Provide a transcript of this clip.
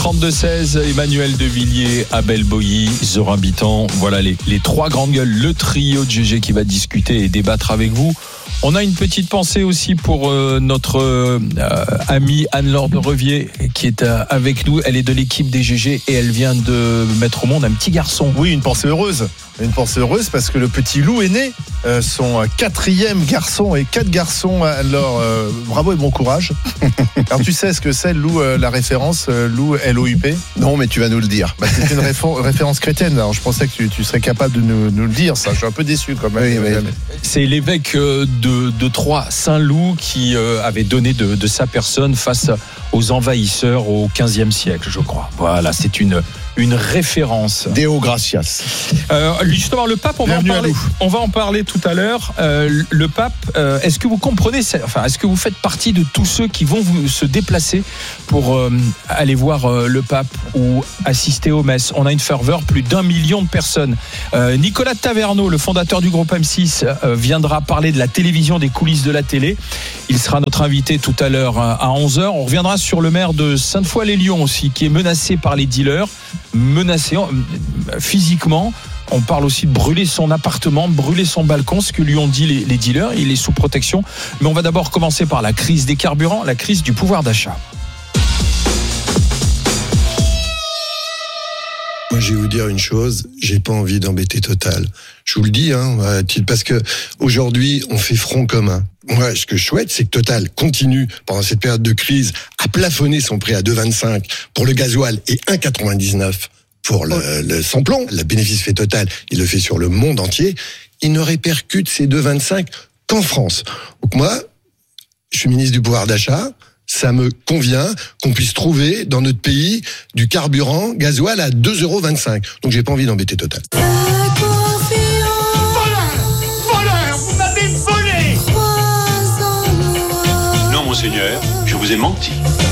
32-16, Emmanuel Devilliers, Abel Boilly, Zorin Bitan. Voilà les trois grandes gueules, le trio de GG qui va discuter et débattre avec vous. On a une petite pensée aussi pour notre amie Anne-Laure de Revier qui est avec nous. Elle est de l'équipe des GG et elle vient de mettre au monde un petit garçon. Oui, une pensée heureuse. Une pensée heureuse parce que le petit Lou est né, son 4e garçon et 4 garçons. Alors, bravo et bon courage. Alors, tu sais ce que c'est, Lou, la référence, Lou, L-O-U-P? Non, mais tu vas nous le dire. C'est une référence chrétienne. Alors, je pensais que tu serais capable de nous le dire, ça. Je suis un peu déçu quand même. Oui. C'est l'évêque de Troyes, Saint-Loup, qui avait donné de sa personne face aux envahisseurs au XVe siècle, je crois. Voilà, c'est une référence. Deo gratias. Justement, le pape, on va en parler tout à l'heure. Le pape, est-ce que vous comprenez, est-ce que vous faites partie de tous ceux qui vont se déplacer pour aller voir le pape ou assister aux messes? On a une ferveur, plus d'1 million de personnes. Nicolas Taverneau, le fondateur du groupe M6, viendra parler de la télévision, des coulisses de la télé. Il sera notre invité tout à l'heure à 11h. On reviendra sur le maire de Sainte-Foy-les-Lyons aussi, qui est menacé par les dealers, menacé physiquement. On parle aussi de brûler son appartement, brûler son balcon, ce que lui ont dit les dealers. Il est sous protection. Mais on va d'abord commencer par la crise des carburants, la crise du pouvoir d'achat. Moi, je vais vous dire une chose, j'ai pas envie d'embêter Total. Je vous le dis, parce que aujourd'hui, on fait front commun. Moi, ce que je souhaite, c'est que Total continue, pendant cette période de crise, à plafonner son prix à 2,25 pour le gasoil et 1,99 pour le sans-plomb. Le bénéfice fait Total, il le fait sur le monde entier. Il ne répercute ces 2,25 qu'en France. Donc moi, je suis ministre du pouvoir d'achat. Ça me convient qu'on puisse trouver dans notre pays du carburant gasoil à 2,25 €. Donc j'ai pas envie d'embêter Total. Voleur, vous m'avez volé. Non, monseigneur, je vous ai menti.